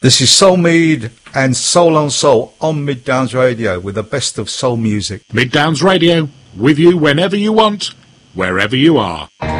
This is Soul Mead and Soul on Soul on Mid Downs Radio with the best of soul music. Mid Downs Radio, with you whenever you want, wherever you are.